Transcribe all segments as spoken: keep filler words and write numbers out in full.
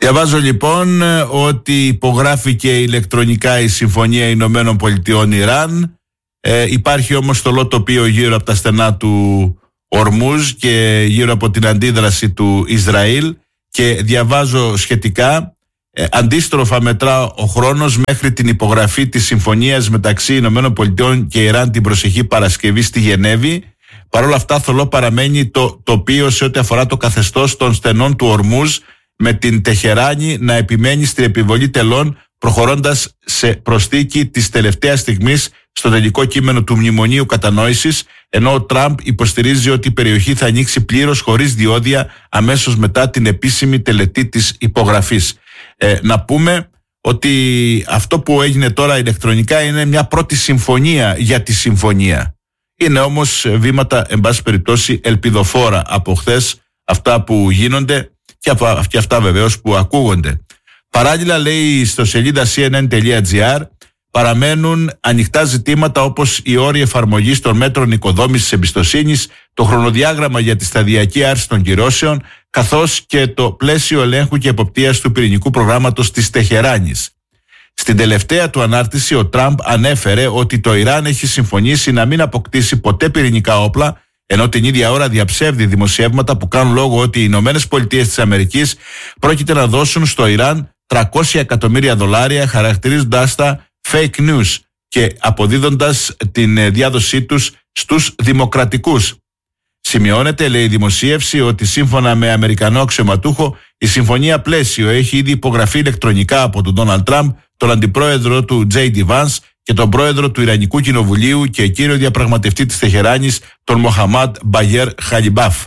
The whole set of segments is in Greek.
Διαβάζω λοιπόν ότι υπογράφηκε ηλεκτρονικά η Συμφωνία Ηνωμένων Πολιτειών Ιράν. Ε, υπάρχει όμως το τοπίο γύρω από τα στενά του Ορμούζ και γύρω από την αντίδραση του Ισραήλ, και διαβάζω σχετικά ε, αντίστροφα μετρά ο χρόνος μέχρι την υπογραφή της συμφωνίας μεταξύ Ηνωμένων Πολιτειών και Ιράν την προσεχή Παρασκευή στη Γενέβη. Παρ' όλα αυτά θολό παραμένει το τοπίο σε ό,τι αφορά το καθεστώς των στενών του Ορμούζ, με την Τεχεράνη να επιμένει στην επιβολή τελών, προχωρώντας σε προσθήκη της τελευταίας στιγμής στο τελικό κείμενο του Μνημονίου Κατανόησης, ενώ ο Τραμπ υποστηρίζει ότι η περιοχή θα ανοίξει πλήρως χωρίς διόδια αμέσως μετά την επίσημη τελετή της υπογραφής. Ε, να πούμε ότι αυτό που έγινε τώρα ηλεκτρονικά είναι μια πρώτη συμφωνία για τη συμφωνία. Είναι όμως βήματα, εν πάση περιπτώσει, ελπιδοφόρα από χθες αυτά που γίνονται και αυτά βεβαίως που ακούγονται. Παράλληλα, λέει στο σελίδα σι εν εν τελεία τζι άρ, παραμένουν ανοιχτά ζητήματα όπως η όροι εφαρμογής των μέτρων οικοδόμησης εμπιστοσύνης, το χρονοδιάγραμμα για τη σταδιακή άρση των κυρώσεων, καθώς και το πλαίσιο ελέγχου και εποπτείας του πυρηνικού προγράμματος της Τεχεράνης. Στην τελευταία του ανάρτηση, ο Τραμπ ανέφερε ότι το Ιράν έχει συμφωνήσει να μην αποκτήσει ποτέ πυρηνικά όπλα, ενώ την ίδια ώρα διαψεύδει δημοσιεύματα που κάνουν λόγο ότι οι Ηνωμένες Πολιτείες της Αμερικής πρόκειται να δώσουν στο Ιράν τριακόσια εκατομμύρια δολάρια, χαρακτηρίζοντάς τα fake news και αποδίδοντας την διάδοσή τους στους δημοκρατικούς. Σημειώνεται, λέει η δημοσίευση, ότι σύμφωνα με Αμερικανό αξιωματούχο, η συμφωνία πλαίσιο έχει ήδη υπογραφεί ηλεκτρονικά από τον Ντόναλντ Τραμπ, τον αντιπρόεδρο του Τζέι Ντι Βανς και τον πρόεδρο του Ιρανικού Κοινοβουλίου και κύριο διαπραγματευτή της Τεχεράνης, τον Μοχαμάντ Μπαγέρ Χαλιμπάφ.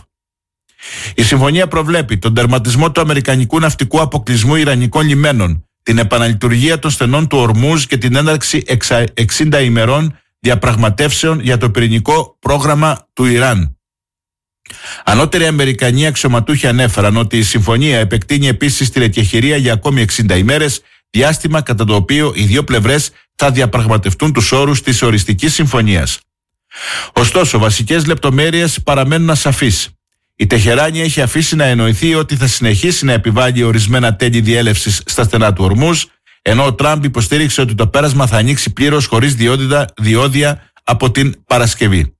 Η συμφωνία προβλέπει τον τερματισμό του αμερικανικού ναυτικού αποκλεισμού Ιρανικών λιμένων, την επαναλειτουργία των στενών του Ορμούζ και την έναρξη εξήντα ημερών διαπραγματεύσεων για το πυρηνικό πρόγραμμα του Ιράν. Ανώτεροι Αμερικανοί αξιωματούχοι ανέφεραν ότι η συμφωνία επεκτείνει επίσης τη ρετιαχειρία για ακόμη εξήντα ημέρες, διάστημα κατά το οποίο οι δύο πλευρές θα διαπραγματευτούν τους όρους της οριστικής συμφωνίας. Ωστόσο, βασικές λεπτομέρειες παραμένουν ασαφείς. Η Τεχεράνη έχει αφήσει να εννοηθεί ότι θα συνεχίσει να επιβάλλει ορισμένα τέλη διέλευσης στα στενά του Ορμούζ, ενώ ο Τραμπ υποστήριξε ότι το πέρασμα θα ανοίξει πλήρως χωρίς διόδια από την Παρασκευή.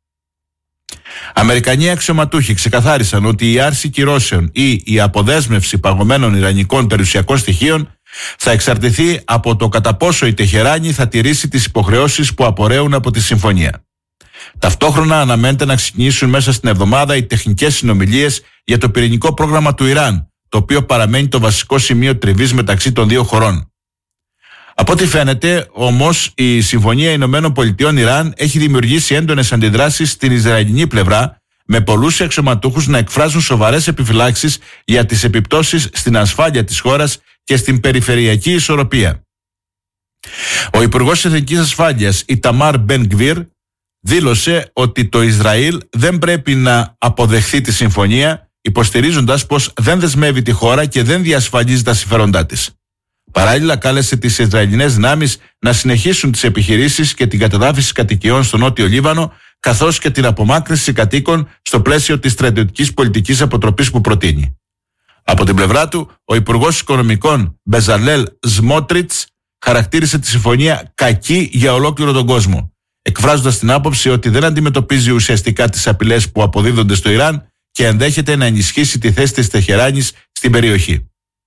Αμερικανοί αξιωματούχοι ξεκαθάρισαν ότι η άρση κυρώσεων ή η αποδέσμευση παγωμένων ιρανικών περιουσιακών στοιχείων θα εξαρτηθεί από το κατά πόσο η Τεχεράνη θα τηρήσει τις υποχρεώσεις που απορρέουν από τη συμφωνία. Ταυτόχρονα αναμένεται να ξεκινήσουν μέσα στην εβδομάδα οι τεχνικές συνομιλίες για το πυρηνικό πρόγραμμα του Ιράν, το οποίο παραμένει το βασικό σημείο τριβής μεταξύ των δύο χωρών. Από ό,τι φαίνεται, όμως, η Συμφωνία Ηνωμένων Πολιτειών Ιράν έχει δημιουργήσει έντονες αντιδράσεις στην Ισραηλινή πλευρά, με πολλούς αξιωματούχους να εκφράζουν σοβαρές επιφυλάξεις για τις επιπτώσεις στην ασφάλεια της χώρας και στην περιφερειακή ισορροπία. Ο Υπουργός Εθνικής Ασφάλειας, Ιταμάρ Μπεν Γκβίρ, δήλωσε ότι το Ισραήλ δεν πρέπει να αποδεχθεί τη συμφωνία, υποστηρίζοντας πως δεν δεσμεύει τη χώρα και δεν διασφαλίζει τα συμφέροντά της. Παράλληλα, κάλεσε τις Ισραηλινές δυνάμεις να συνεχίσουν τις επιχειρήσεις και την κατεδάφιση κατοικιών στο Νότιο Λίβανο, καθώς και την απομάκρυνση κατοίκων στο πλαίσιο της στρατιωτικής πολιτικής αποτροπής που προτείνει. Από την πλευρά του, ο Υπουργός Οικονομικών Μπεζαλέλ Σμότριτς χαρακτήρισε τη συμφωνία κακή για ολόκληρο τον κόσμο, εκφράζοντας την άποψη ότι δεν αντιμετωπίζει ουσιαστικά τις απειλές που αποδίδονται στο Ιράν και ενδέχεται να ενισχύσει τη θέση της Τεχεράνης στην περιοχή.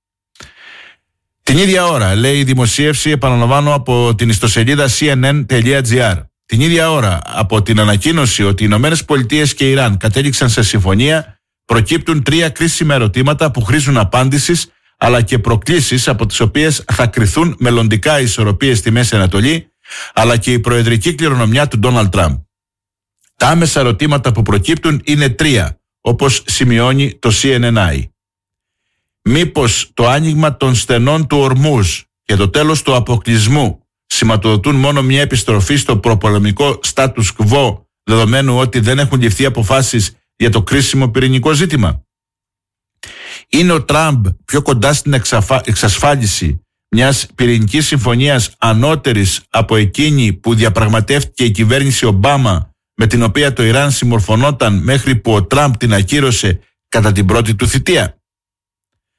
Την ίδια ώρα, λέει η δημοσίευση, επαναλαμβάνω, από την ιστοσελίδα σι εν εν τελεία τζι άρ, την ίδια ώρα από την ανακοίνωση ότι οι Ηνωμένες Πολιτείες και Ιράν κατέληξαν σε συμφωνία, προκύπτουν τρία κρίσιμα ερωτήματα που χρήζουν απάντησης, αλλά και προκλήσεις από τις οποίες θα κριθούν μελλοντικά ισορροπίες στη Μέση Ανατολή, αλλά και η προεδρική κληρονομιά του Ντόναλντ Τραμπ. Τα άμεσα ερωτήματα που προκύπτουν είναι τρία, όπως σημειώνει το σι εν εν άι. Μήπως το άνοιγμα των στενών του Ορμούζ και το τέλος του αποκλεισμού σηματοδοτούν μόνο μια επιστροφή στο προπολεμικό status quo, δεδομένου ότι δεν έχουν ληφθεί αποφάσεις για το κρίσιμο πυρηνικό ζήτημα? Είναι ο Τραμπ πιο κοντά στην εξαφα... εξασφάλιση μιας πυρηνικής συμφωνίας ανώτερης από εκείνη που διαπραγματεύτηκε η κυβέρνηση Ομπάμα, με την οποία το Ιράν συμμορφωνόταν μέχρι που ο Τραμπ την ακύρωσε κατά την πρώτη του θητεία?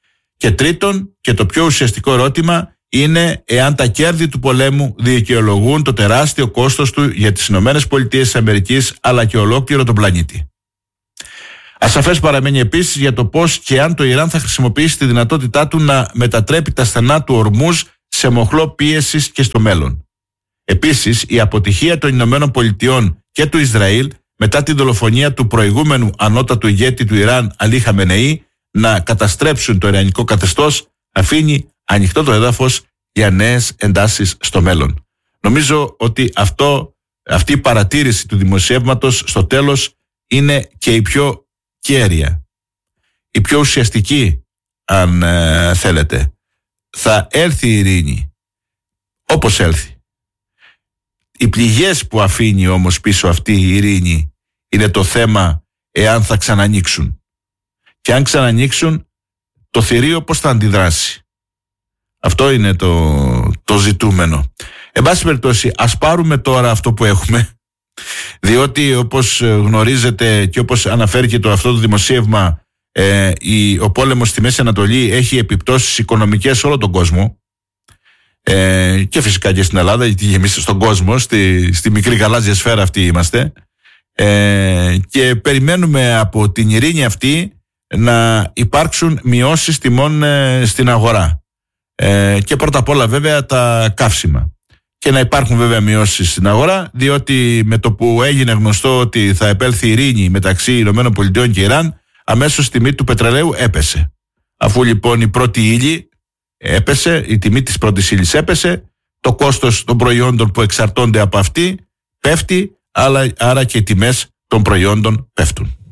Και τρίτον, και το πιο ουσιαστικό ερώτημα, είναι εάν τα κέρδη του πολέμου δικαιολογούν το τεράστιο κόστος του για τις Ηνωμένες Πολιτείες της Αμερικής αλλά και ολόκληρο τον πλανήτη. Ασαφές παραμένει επίσης για το πώς και αν το Ιράν θα χρησιμοποιήσει τη δυνατότητά του να μετατρέπει τα στενά του Ορμούζ σε μοχλό πίεσης και στο μέλλον. Επίσης, η αποτυχία των Ηνωμένων Πολιτειών και του Ισραήλ μετά την δολοφονία του προηγούμενου ανώτατου ηγέτη του Ιράν, Αλί Χαμενεή, να καταστρέψουν το ιρανικό καθεστώς, αφήνει ανοιχτό το έδαφος για νέες εντάσεις στο μέλλον. Νομίζω ότι αυτό, αυτή η παρατήρηση του δημοσιεύματος στο τέλος είναι και η πιο κέρια, η πιο ουσιαστική, αν ε, θέλετε. Θα έρθει η ειρήνη, όπως έλθει. Οι πληγές που αφήνει όμως πίσω αυτή η ειρήνη είναι το θέμα εάν θα ξανανοίξουν. Και αν ξανανοίξουν, το θηρίο πώς θα αντιδράσει. Αυτό είναι το, το ζητούμενο. Εν πάση περιπτώσει, ας πάρουμε τώρα αυτό που έχουμε, διότι όπως γνωρίζετε και όπως αναφέρει και το, αυτό το δημοσίευμα, ε, η, ο πόλεμος στη Μέση Ανατολή έχει επιπτώσεις οικονομικές σε όλο τον κόσμο, ε, και φυσικά και στην Ελλάδα, γιατί εμείς στον κόσμο, στη, στη μικρή γαλάζια σφαίρα αυτή είμαστε, ε, και περιμένουμε από την ειρήνη αυτή να υπάρξουν μειώσεις τιμών ε, στην αγορά, ε, και πρώτα απ' όλα βέβαια τα καύσιμα, και να υπάρχουν βέβαια μειώσεις στην αγορά, διότι με το που έγινε γνωστό ότι θα επέλθει ειρήνη μεταξύ Ηνωμένων Πολιτειών και Ιράν, αμέσως η τιμή του πετρελαίου έπεσε. Αφού λοιπόν η πρώτη ύλη έπεσε, η τιμή της πρώτης ύλης έπεσε, το κόστος των προϊόντων που εξαρτώνται από αυτή πέφτει, αλλά, άρα και οι τιμές των προϊόντων πέφτουν.